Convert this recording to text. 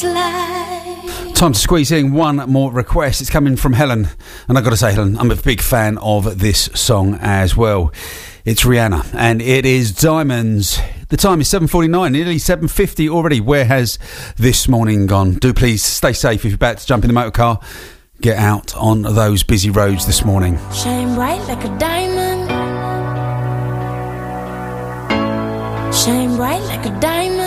Time to squeeze in one more request. It's coming from Helen, and I've got to say, Helen, I'm a big fan of this song as well. It's Rihanna, and it is Diamonds. The time is 7:49, nearly 7:50 already. Where has this morning gone? Do please stay safe if you're about to jump in the motor car. Get out on those busy roads this morning. Shine bright like a diamond. Shine bright like a diamond.